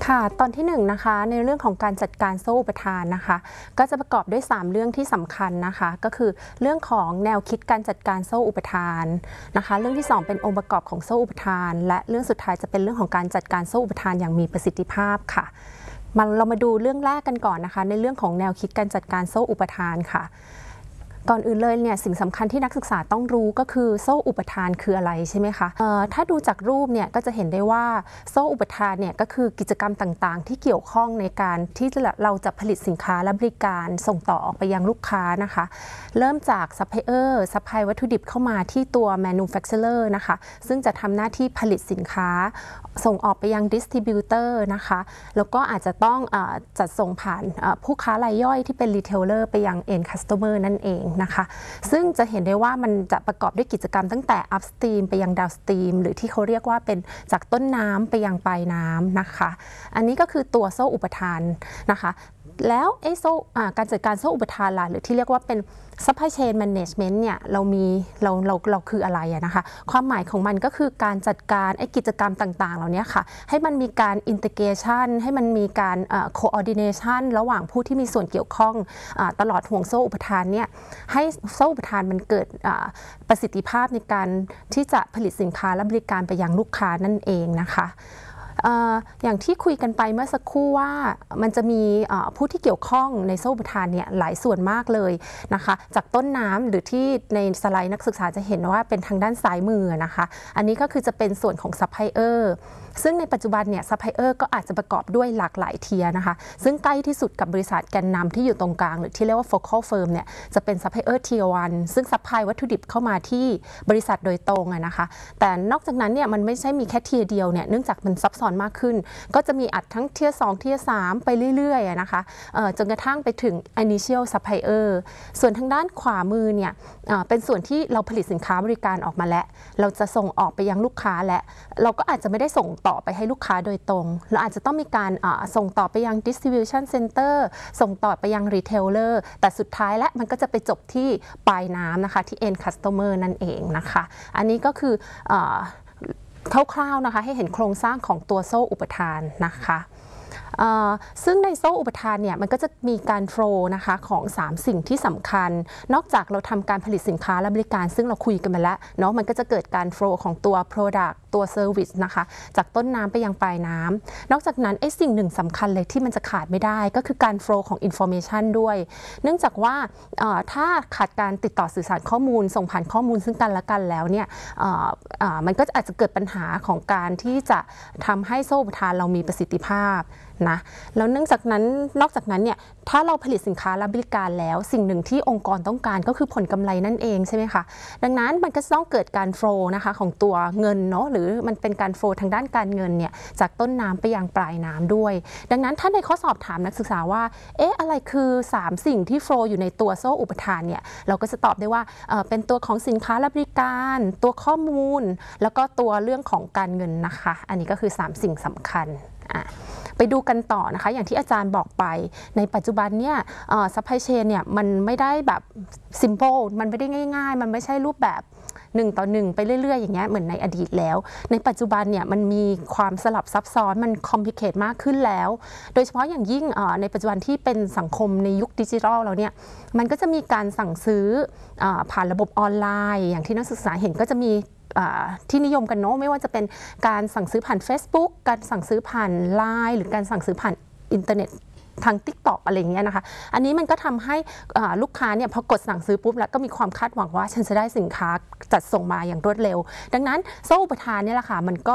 ค่ะตอนที่1นะคะในเรื่องของการจัดการโซ่อุปทานนะคะก็จะประกอบด้วย3เรื่องที่สำคัญนะคะก็คือเรื่องของแนวคิดการจัดการโซ่อุปทานนะคะเรื่องที่2เป็นองค์ประกอบของโซ่อุปทานและเรื่องสุดท้ายจะเป็นเรื่องของการจัดการโซ่อุปทานอย่างมีประสิทธิภาพค่ะเรามาดูเรื่องแรกกันก่อนนะคะในเรื่องของแนวคิดการจัดการโซ่อุปทานค่ะก่อนอื่นเลยเนี่ยสิ่งสำคัญที่นักศึกษาต้องรู้ก็คือโซ่อุปทานคืออะไรใช่ไหมคะถ้าดูจากรูปเนี่ยก็จะเห็นได้ว่าโซ่อุปทานเนี่ยก็คือกิจกรรมต่างๆที่เกี่ยวข้องในการที่เราจะผลิตสินค้าและบริการส่งต่อออกไปยังลูกค้านะคะเริ่มจากซัพพลายเออร์ซัพพลายวัตถุดิบเข้ามาที่ตัว manufacturer นะคะซึ่งจะทำหน้าที่ผลิตสินค้าส่งออกไปยัง distributor นะคะแล้วก็อาจจะต้องจัดส่งผ่านผู้ค้ารายย่อยที่เป็น retailer ไปยัง end customer นั่นเองนะคะซึ่งจะเห็นได้ว่ามันจะประกอบด้วยกิจกรรมตั้งแต่ upstream ไปยัง downstream หรือที่เขาเรียกว่าเป็นจากต้นน้ำไปยังปลายน้ำนะคะอันนี้ก็คือตัวโซ่อุปทานนะคะแล้วการจัดการโซ่อุปทานล่ะหรือที่เรียกว่าเป็น supply chain management เนี่ยเราคืออะไรนะคะความหมายของมันก็คือการจัดการกิจกรรมต่างๆเหล่านี้ค่ะให้มันมีการ integration ให้มันมีการ coordination ระหว่างผู้ที่มีส่วนเกี่ยวข้องตลอดห่วงโซ่อุปทานเนี่ยให้โซ่อุปทานมันเกิดประสิทธิภาพในการที่จะผลิตสินค้าและบริการไปยังลูกค้านั่นเองนะคะอย่างที่คุยกันไปเมื่อสักครู่ว่ามันจะมีผู้ที่เกี่ยวข้องในโซ่อุปทานเนี่ยหลายส่วนมากเลยนะคะจากต้นน้ำหรือที่ในสไลด์นักศึกษาจะเห็นว่าเป็นทางด้านซ้ายมือนะคะอันนี้ก็คือจะเป็นส่วนของซัพพลายเออร์ซึ่งในปัจจุบันเนี่ยซัพพลายเออร์ก็อาจจะประกอบด้วยหลากหลายเทียร์นะคะซึ่งใกล้ที่สุดกับบริษัทแกนนำที่อยู่ตรงกลางหรือที่เรียกว่า focal firm เนี่ยจะเป็นซัพพลายเออร์เทียร์1ซึ่งซัพพลายวัตถุดิบเข้ามาที่บริษัทโดยตรงนะคะแต่นอกจากนั้นเนี่ยมันไม่ใช่มีแค่เทียร์เดียวเนี่ยเนื่องจากมันซับซ้อนมากขึ้นก็จะมีอัดทั้งเทียร์2เทียร์3ไปเรื่อยๆนะคะจนกระทั่งไปถึง initial supplier ส่วนทางด้านขวามือเนี่ยเป็นส่วนที่เราผลิตสินค้าบริการออกมาแล้วเราจะส่งออกไปยังลูกค้าและเราก็อาจจะไม่ได้ส่งต่อไปให้ลูกค้าโดยตรงเราอาจจะต้องมีการส่งต่อไปยัง distribution center ส่งต่อไปยัง retailer แต่สุดท้ายแล้วมันก็จะไปจบที่ปลายน้ำนะคะที่ end customer นั่นเองนะคะอันนี้ก็คือคร่าวๆนะคะให้เห็นโครงสร้างของตัวโซ่อุปทานนะคะซึ่งในโซ่อุปทานเนี่ยมันก็จะมีการโฟลว์นะคะของ3สิ่งที่สำคัญนอกจากเราทำการผลิตสินค้าและบริการซึ่งเราคุยกันมาแล้วเนาะมันก็จะเกิดการโฟลว์ของตัว Product ตัว Service นะคะจากต้นน้ำไปยังปลายน้ำนอกจากนั้นสิ่งหนึ่งสำคัญเลยที่มันจะขาดไม่ได้ก็คือการโฟลว์ของ Information ด้วยเนื่องจากว่าถ้าขาดการติดต่อสื่อสารข้อมูลส่งผ่านข้อมูลซึ่งกันและกันแล้วเนี่ยมันก็อาจจะเกิดปัญหาของการที่จะทำให้โซ่อุปทานเรามีประสิทธิภาพนะแล้วนอกจากนั้นเนี่ยถ้าเราผลิตสินค้าและบริการแล้วสิ่งหนึ่งที่องค์กรต้องการก็คือผลกำไรนั่นเองใช่ไหมคะดังนั้นมันก็ต้องเกิดการโฟลว์นะคะของตัวเงินเนาะหรือมันเป็นการโฟลว์ทางด้านการเงินเนี่ยจากต้นน้ำไปยังปลายน้ำด้วยดังนั้นถ้าในข้อสอบถามนักศึกษาว่าอะไรคือ3สิ่งที่โฟลว์อยู่ในตัวโซ่อุปทานเนี่ยเราก็จะตอบได้ว่าเป็นตัวของสินค้าและบริการตัวข้อมูลแล้วก็ตัวเรื่องของการเงินนะคะอันนี้ก็คือ3สิ่งสำคัญไปดูกันต่อนะคะอย่างที่อาจารย์บอกไปในปัจจุบันเนี่ยซัพพลายเชนเนี่ยมันไม่ได้แบบ simple มันไม่ได้ง่ายๆมันไม่ใช่รูปแบบ1 ต่อ 1ไปเรื่อยๆอย่างเงี้ยเหมือนในอดีตแล้วในปัจจุบันเนี่ยมันมีความสลับซับซ้อนมันคอมพลิเคทมากขึ้นแล้วโดยเฉพาะอย่างยิ่งในปัจจุบันที่เป็นสังคมในยุคดิจิทัลแล้วเนี่ยมันก็จะมีการสั่งซื้อผ่านระบบออนไลน์อย่างที่นักศึกษาเห็นก็จะมีที่นิยมกันเนาะไม่ว่าจะเป็นการสั่งซื้อผ่าน Facebook การสั่งซื้อผ่าน LINE หรือการสั่งซื้อผ่านอินเทอร์เน็ตทาง TikTok อะไรอย่างเงี้ยนะคะอันนี้มันก็ทำให้ลูกค้าเนี่ยพอกดสั่งซื้อปุ๊บแล้วก็มีความคาดหวังว่าฉันจะได้สินค้าจัดส่งมาอย่างรวดเร็วดังนั้นโซ่อุปทานเนี่ยแหละค่ะมันก็